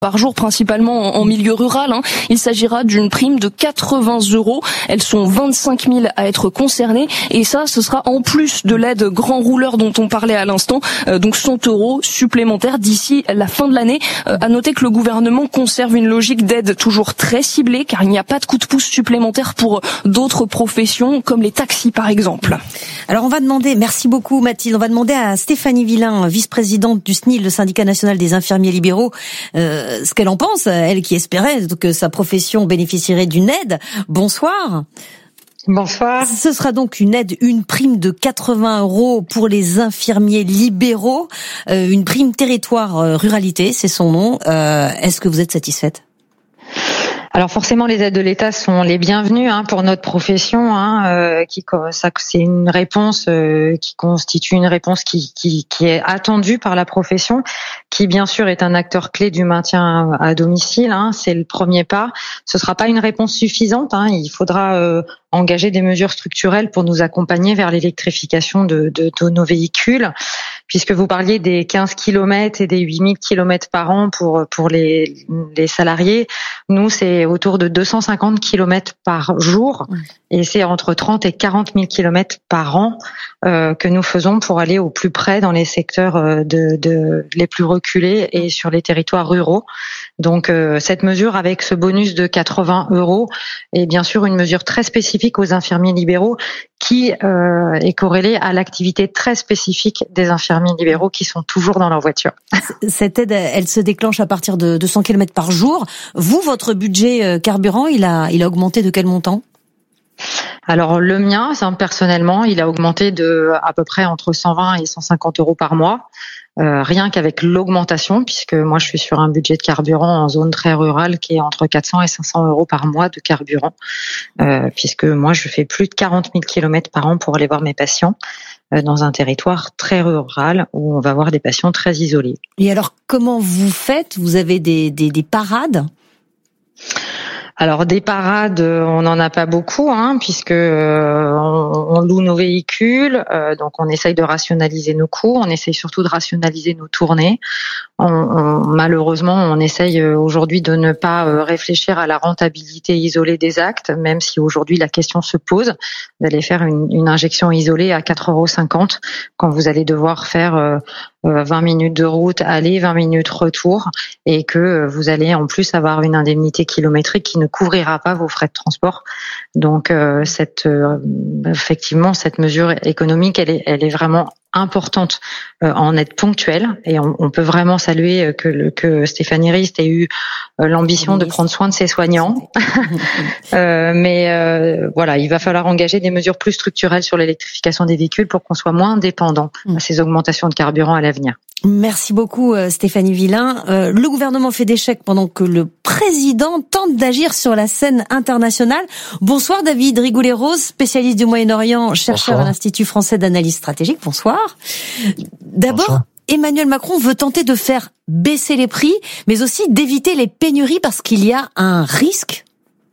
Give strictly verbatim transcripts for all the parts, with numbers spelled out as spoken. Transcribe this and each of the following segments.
par jour, principalement en milieu rural. Hein. Il s'agira d'une prime de quatre-vingts euros. Elles sont vingt-cinq mille à être concernées. Et ça, ce sera en plus de l'aide grand rouleur dont on parlait à l'instant. Euh, donc cent euros supplémentaires d'ici la fin de l'année. Euh, à noter que le gouvernement conserve une logique d'aide toujours très ciblée, car il n'y a pas de coup de pouce supplémentaire pour d'autres professions, comme les taxis par exemple. Alors on va demander, merci beaucoup Mathilde, on va demander à Stéphanie Villain, vice-présidente du S N I L, le syndicat national des infirmiers libéraux, euh, ce qu'elle en pense, elle qui espérait que sa profession bénéficierait d'une aide. Bonsoir. Bonsoir. Ce sera donc une aide, une prime de quatre-vingts euros pour les infirmiers libéraux, euh, une prime territoire euh, ruralité, c'est son nom. Euh, est-ce que vous êtes satisfaite ? Alors forcément, les aides de l'État sont les bienvenues hein, pour notre profession. Hein, euh, qui, ça, c'est une réponse euh, qui constitue une réponse qui, qui, qui est attendue par la profession, qui bien sûr est un acteur clé du maintien à domicile. Hein, c'est le premier pas. Ce sera pas une réponse suffisante. Hein, il faudra euh, engager des mesures structurelles pour nous accompagner vers l'électrification de, de, de nos véhicules, puisque vous parliez des quinze kilomètres et des huit mille kilomètres par an pour pour les, les salariés. Nous, c'est autour de deux cent cinquante kilomètres par jour, et c'est entre trente et quarante mille kilomètres par an euh, que nous faisons pour aller au plus près dans les secteurs de, de les plus reculés et sur les territoires ruraux. Donc euh, cette mesure avec ce bonus de quatre-vingts euros est bien sûr une mesure très spécifique aux infirmiers libéraux qui euh, est corrélée à l'activité très spécifique des infirmiers libéraux qui sont toujours dans leur voiture. Cette aide, elle se déclenche à partir de deux cents kilomètres par jour. Vous, votre budget carburant, il a, il a augmenté de quel montant ? Alors le mien, personnellement, il a augmenté de à peu près entre cent vingt et cent cinquante euros par mois. Euh, rien qu'avec l'augmentation, puisque moi je suis sur un budget de carburant en zone très rurale qui est entre quatre cents et cinq cents euros par mois de carburant, euh, puisque moi je fais plus de quarante mille kilomètres par an pour aller voir mes patients euh, dans un territoire très rural où on va voir des patients très isolés. Et alors comment vous faites ? Vous avez des, des, des parades ? Alors des parades, on n'en a pas beaucoup, hein, puisque euh, on, on loue nos véhicules, euh, donc on essaye de rationaliser nos coûts, on essaye surtout de rationaliser nos tournées. On, on, malheureusement, on essaye aujourd'hui de ne pas réfléchir à la rentabilité isolée des actes, même si aujourd'hui la question se pose d'aller faire une, une injection isolée à quatre euros cinquante quand vous allez devoir faire euh, vingt minutes de route aller, vingt minutes retour, et que vous allez en plus avoir une indemnité kilométrique qui ne couvrira pas vos frais de transport. Donc euh, cette euh, effectivement cette mesure économique, elle est elle est vraiment importante euh, en aide ponctuelle, et on, on peut vraiment saluer que le, que Stéphanie Rist ait eu euh, l'ambition de prendre soin de ses soignants. euh, mais euh, voilà, il va falloir engager des mesures plus structurelles sur l'électrification des véhicules pour qu'on soit moins dépendant à ces augmentations de carburant à l'avenir. Merci beaucoup Stéphanie Villain. Euh, le gouvernement fait des chèques pendant que le président tente d'agir sur la scène internationale. Bonsoir David Rigoulet-Rose, spécialiste du Moyen-Orient, chercheur Bonsoir. à l'Institut français d'analyse stratégique. Bonsoir. D'abord, Bonsoir. Emmanuel Macron veut tenter de faire baisser les prix, mais aussi d'éviter les pénuries parce qu'il y a un risque.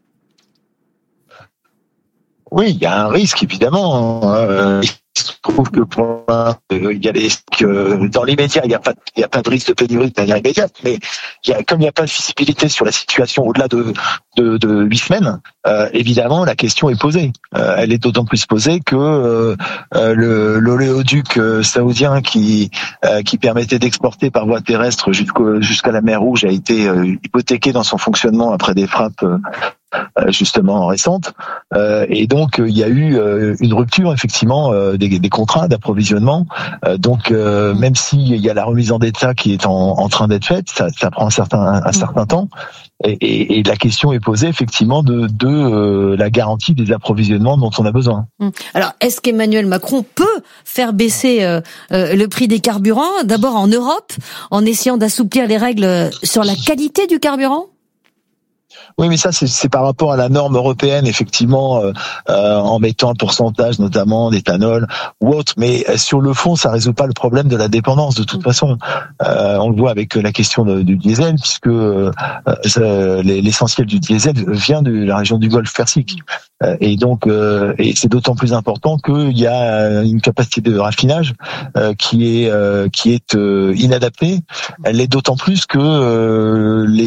Oui, il y a un risque évidemment. Euh, il se trouve que pour euh, il y a des que dans l'immédiat il n'y a pas il y a pas de risque de pénurie de manière immédiate, mais il y a, comme il n'y a pas de visibilité sur la situation au-delà de de, de huit semaines, euh, évidemment la question est posée. Euh, elle est d'autant plus posée que euh, euh, le l'oléoduc euh, saoudien qui euh, qui permettait d'exporter par voie terrestre jusqu'au jusqu'à la mer Rouge a été euh, hypothéqué dans son fonctionnement après des frappes euh, justement récentes, euh, et donc il y a eu euh, une rupture effectivement euh, des, des contrats d'approvisionnement. Euh, donc euh, même s'il y a la remise en état qui est en, en train d'être faite, ça, ça prend un certain un, un certain temps, et, et, et la question est posée effectivement de, de euh, la garantie des approvisionnements dont on a besoin. Alors est-ce qu'Emmanuel Macron peut faire baisser euh, euh, le prix des carburants, d'abord en Europe, en essayant d'assouplir les règles sur la qualité du carburant ? Oui, mais ça, c'est, c'est par rapport à la norme européenne, effectivement, euh, euh, en mettant un pourcentage, notamment d'éthanol ou autre. Mais sur le fond, ça résout pas le problème de la dépendance, de toute façon. Euh, on le voit avec la question de, du diesel, puisque euh, euh, l'essentiel du diesel vient de la région du Golfe Persique. Euh, et donc, euh, et c'est d'autant plus important qu'il y a une capacité de raffinage euh, qui est euh, qui est euh, inadaptée. Elle l'est d'autant plus que euh, les